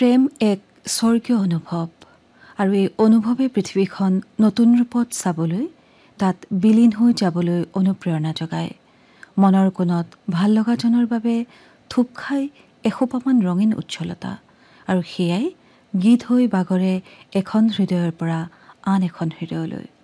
প্ৰেম এক স্বৰ্গীয় অনুভৱ আৰু এই অনুভৱে পৃথিৱীখন নতুন ৰূপত চাবলৈ তাত বিলীন হৈ যাবলৈ অনুপ্ৰেৰণা যোগায়। মনৰ কোণত ভাল লগাজনৰ বাবে থোপ খাই এসোপামান ৰঙীন উজ্জ্বলতা আৰু সেয়াই গীত হৈ বাগৰে এখন হৃদয়ৰ পৰা আন এখন হৃদয়লৈ।